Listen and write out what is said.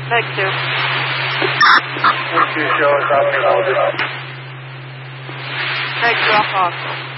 Meg 2. Meg 2 show us up and hold it. Meg drop off.